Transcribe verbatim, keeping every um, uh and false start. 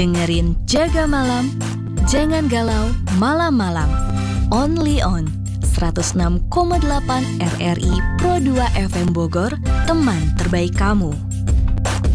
Dengerin Jaga Malam, jangan galau malam-malam. Only on seratus enam koma delapan R R I Pro dua F M Bogor, teman terbaik kamu.